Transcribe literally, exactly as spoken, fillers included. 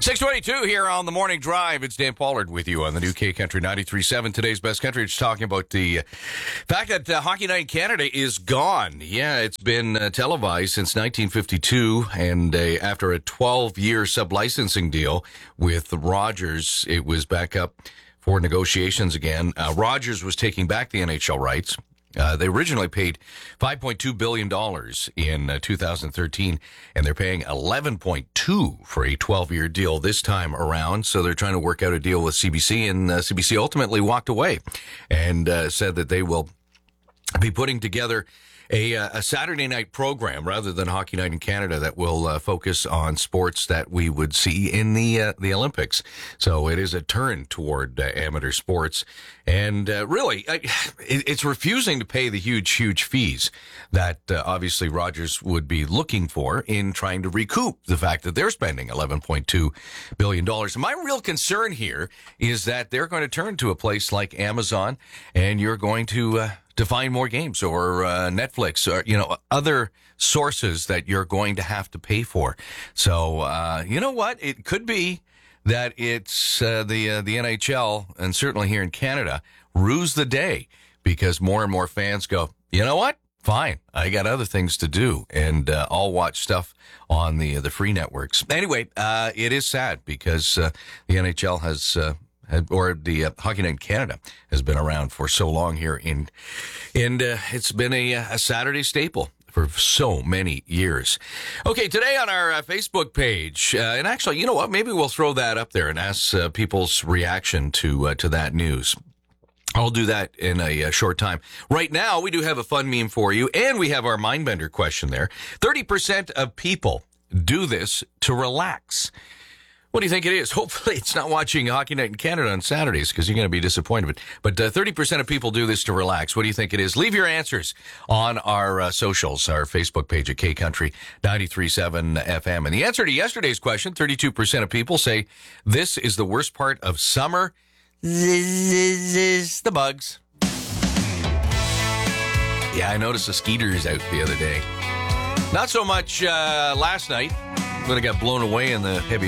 six twenty-two here on the Morning Drive. It's Dan Pollard with you on the new K Country ninety-three point seven. Today's Best Country. It's talking about the fact that uh, Hockey Night in Canada is gone. Yeah, it's been uh, televised since nineteen fifty-two, and uh, after a twelve-year sublicensing deal with Rogers, it was back up for negotiations again. Uh, Rogers was taking back the N H L rights. Uh, they originally paid five point two billion dollars in uh, two thousand thirteen, and they're paying eleven point two for a twelve-year deal this time around. So they're trying to work out a deal with C B C, and uh, C B C ultimately walked away and uh, said that they will be putting together a, uh, a Saturday night program rather than Hockey Night in Canada that will uh, focus on sports that we would see in the uh, the Olympics. So it is a turn toward uh, amateur sports. And uh, really, I, it, it's refusing to pay the huge, huge fees that uh, obviously Rogers would be looking for in trying to recoup the fact that they're spending eleven point two billion dollars. And my real concern here is that they're going to turn to a place like Amazon, and you're going to uh, to find more games, or uh, Netflix, or, you know, other sources that you're going to have to pay for. So, uh, you know what? It could be that it's uh, the uh, the N H L, and certainly here in Canada, ruse the day, because more and more fans go, you know what? Fine, I got other things to do, and uh, I'll watch stuff on the the free networks. Anyway, uh, it is sad because uh, the N H L has. Uh, or the uh, Hockey Night in Canada has been around for so long here, in, and uh, it's been a, a Saturday staple for so many years. Okay, today on our uh, Facebook page, uh, and actually, you know what? Maybe we'll throw that up there and ask uh, people's reaction to uh, to that news. I'll do that in a, a short time. Right now, we do have a fun meme for you, and we have our Mindbender question there. thirty percent of people do this to relax. What do you think it is? Hopefully it's not watching Hockey Night in Canada on Saturdays, because you're going to be disappointed. But uh, thirty percent of people do this to relax. What do you think it is? Leave your answers on our uh, socials, our Facebook page at K Country ninety-three point seven F M. And the answer to yesterday's question, thirty-two percent of people say this is the worst part of summer. The bugs. Yeah, I noticed the skeeters out the other day. Not so much uh, last night, when it got blown away in the heavy